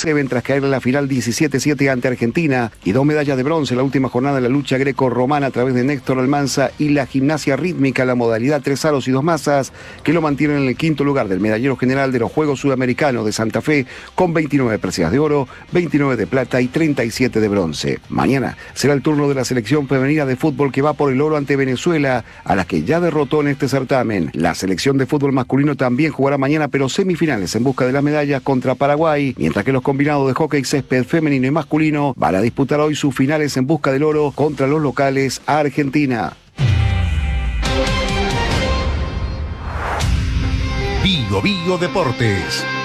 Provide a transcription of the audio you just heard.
Seven tras caer en la final 17-7 ante Argentina, y 2 medallas de bronce en la última jornada de la lucha greco-romana a través de Néstor Almanza y la gimnasia rítmica, la modalidad 3 aros y 2 mazas, que lo mantienen en el quinto lugar del medallero general de los Juegos Sudamericanos de Santa Fe, con 29 preseas de oro, 29 de plata y 37 de bronce. Mañana será el turno de la selección femenina de fútbol, que va por el oro ante Venezuela, a la que ya derrotó en este certamen. La selección de fútbol masculino también jugará mañana, pero semifinales en busca de las medallas contra Paraguay, mientras que los combinados de hockey césped femenino y masculino van a disputar hoy sus finales en busca del oro contra los locales Argentina. Bio Deportes.